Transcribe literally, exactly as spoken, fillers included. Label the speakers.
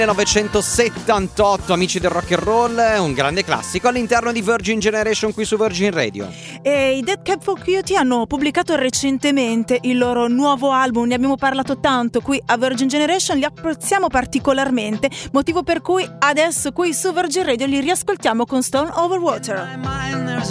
Speaker 1: millenovecentosettantotto, amici del rock and roll, un grande classico all'interno di Virgin Generation qui su Virgin Radio.
Speaker 2: E i Dead Cab for Cutie hanno pubblicato recentemente il loro nuovo album, ne abbiamo parlato tanto qui a Virgin Generation, li apprezziamo particolarmente, motivo per cui adesso qui su Virgin Radio li riascoltiamo con Stone Over Water.